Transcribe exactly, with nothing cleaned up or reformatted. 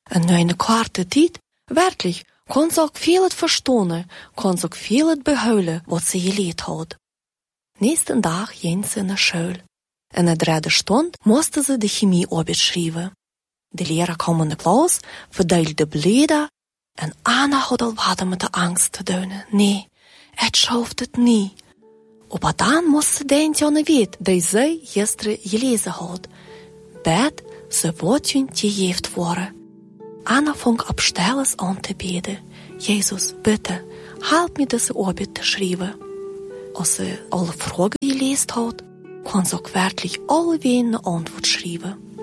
En nu een korte tijd, werkelijk, kon ze ook veel het verstaan, kon ze ook veel het behuilen wat ze geleerd had. Nächsten dag ging ze naar school. En na derde stond moesten ze de chemie opschrijven. De leraar kwam in de klas, verdeelde bleden en Anna had al wat met de angst te doen. Nee, het schafft het niet. Maar dan moest ze denken aan het weet dat zij gisteren gelezen had. Bed, ze wordt je gegeven worden. Anna fing op stilles aan te beden. Jezus, bitte, help me deze opbid te schrijven. Als ze alle vragen gelezen had, kon ze ook werkelijk alle een antwoord schrijven.